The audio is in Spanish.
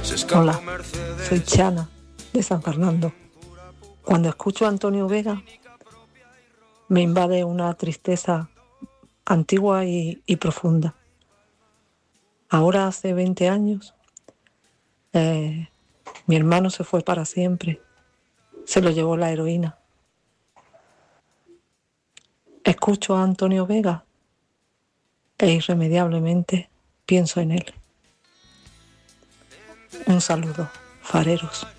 Hola, soy Chana, de San Fernando. Cuando escucho a Antonio Vega, me invade una tristeza antigua y profunda. Ahora hace 20 años, eh, mi hermano se fue para siempre. Se lo llevó la heroína. Escucho a Antonio Vega e irremediablemente pienso en él. Un saludo, fareros.